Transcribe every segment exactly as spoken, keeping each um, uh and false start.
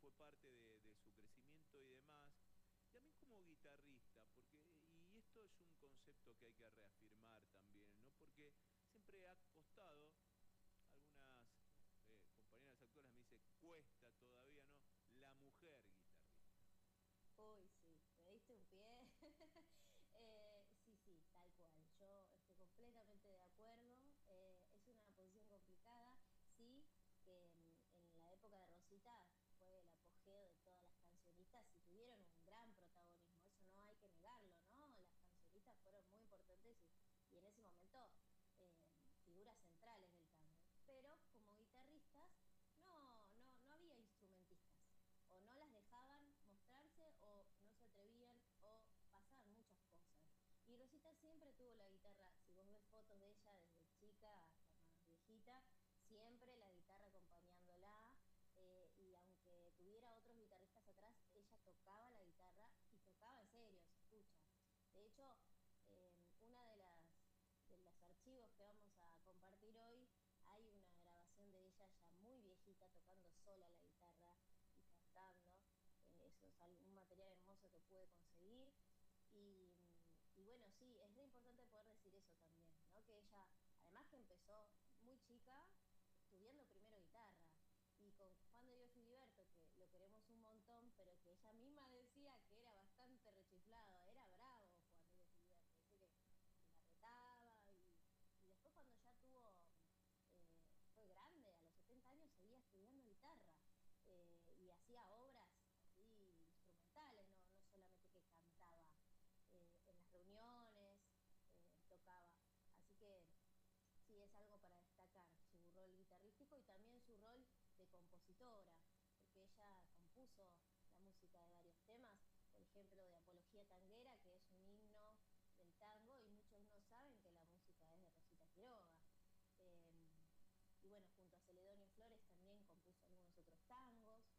fue parte de, de su crecimiento y demás. Y también como guitarrista, porque, y esto es un concepto que hay que reafirmar también, ¿no? Porque siempre ha costado, algunas eh, compañeras actuales me dicen, cuesta todavía, ¿no? La mujer guitarrista. Uy, sí, me diste un pie. Eh, sí, sí, tal cual. Yo estoy completamente de acuerdo. Eh, es una posición complicada. Sí, que en, en la época de Rosita fue el apogeo de todas las cancionistas y tuvieron un gran protagonismo. Eso no hay que negarlo, ¿no? Las cancionistas fueron muy importantes y, y en ese momento eh, figuras centrales del tango. Pero como guitarristas no, no, no había instrumentistas o no las dejaban mostrarse o no se atrevían o pasaban muchas cosas. Y Rosita siempre tuvo la guitarra, si vos ves fotos de ella desde chica hasta más viejita, siempre la guitarra acompañándola. Eh, y aunque tuviera otros guitarristas atrás, ella tocaba la guitarra y tocaba en serio, se escucha. De hecho, eh, una de las de los archivos que vamos a compartir hoy, hay una grabación de ella ya muy viejita tocando sola la guitarra y cantando. Eh, eso es un material hermoso que pude conseguir. Y, y, bueno, sí, es re importante poder decir eso también, ¿no? Que ella, además que empezó muy chica, estudiando primero guitarra. Y con Juan de Dios Filiberto, que lo queremos un montón, pero que ella misma decía que era bastante rechiflado, era bravo Juan de Dios Filiberto, dice que, que la retaba y, y después cuando ya tuvo, eh, fue grande, a los setenta años seguía estudiando guitarra eh, y hacía obras así instrumentales, no, no solamente que cantaba eh, en las reuniones, eh, tocaba. Así que sí, es algo para destacar, su rol guitarrístico y también su rol de compositora, porque ella compuso la música de varios temas, por ejemplo, de Apología Tanguera, que es un himno del tango, y muchos no saben que la música es de Rosita Quiroga. Eh, y bueno, junto a Celedonio Flores también compuso algunos otros tangos,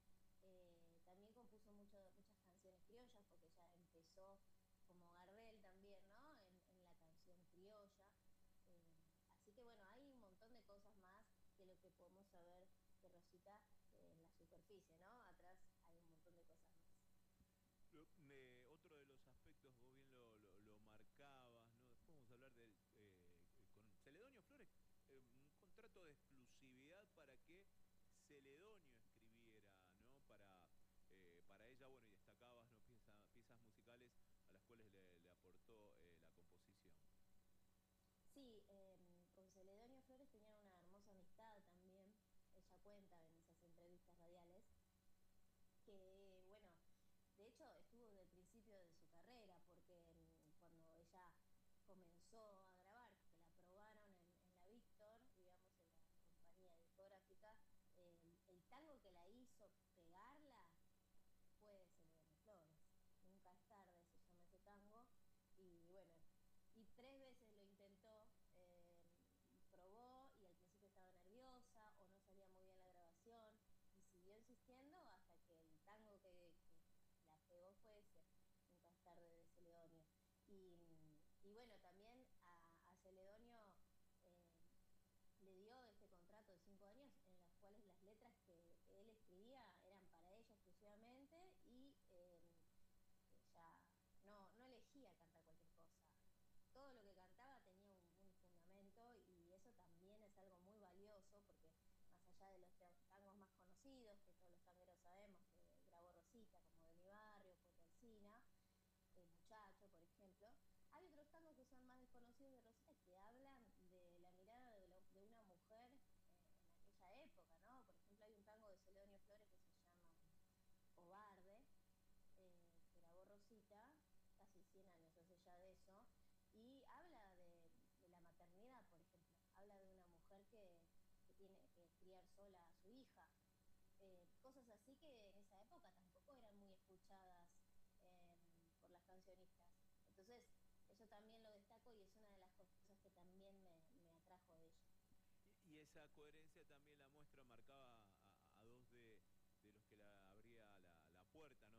eh, también compuso mucho, muchas canciones criollas, porque ella empezó como Gardel también, ¿no? En, en la canción criolla. Eh, así que bueno, hay un montón de cosas más que lo que podemos saber de Rosita eh, en la superficie, ¿no? Atrás hay un montón de cosas más. Lo- me- otro de los aspectos, vos bien lo, lo- lo marcabas, ¿no? Después vamos a hablar del, eh, eh, con Celedonio Flores, eh, un contrato de exclusividad para que Celedonio escribiera, ¿no? Para, eh, para ella, bueno, y destacabas, ¿no? Pieza- piezas musicales a las cuales le, le aportó eh, la composición. Sí, eh, con Celedonio Flores tenían una hermosa amistad también. Ella cuenta en esas entrevistas radiales que, bueno, de hecho estuvo desde el principio de su carrera, porque mm, cuando ella comenzó a grabar, que la probaron en, en la Víctor, digamos, en la compañía discográfica, el, el tango que la hizo pegarla fue Celedonio Flores. Nunca es tarde, se llama ese tango. Y bueno, y tres veces lo intentó, eh, probó y al principio estaba nerviosa o no salía muy bien la grabación y siguió insistiendo hasta que el tango que, que la pegó fue ese, Nunca es tarde de Celedonio. Y, y bueno, también a, a Celedonio eh, le dio este contrato de cinco años en los cuales las letras que él escribía eran para ella exclusivamente y eh, ella no, no elegía cantar cualquier cosa. Todo lo que cantaba tenía un, un fundamento y eso también es algo muy valioso porque más allá de los tangos más conocidos, que todos los tangueros sabemos que grabó Rosita, como De mi barrio, Cueca Alsina, El muchacho, por ejemplo, hay otros tangos que son más desconocidos de Rosita que hablan de la mirada de, lo, de una mujer eh, en aquella época, ¿no? Por ejemplo, hay un tango de Celedonio Flores que se llama Cobarde, eh, que grabó Rosita, casi cien años hace ya de eso, y habla de, de la maternidad, por ejemplo, habla de una mujer que, que tiene que criar sola a su hija, eh, cosas así que en esa época tampoco eran muy escuchadas eh, por las cancionistas. Entonces, eso también lo destaco y es una de las cosas que también me, me atrajo de ella. Y, y esa coherencia también la muestra, marcaba a, a dos de, de los que la abría la, la puerta, ¿no?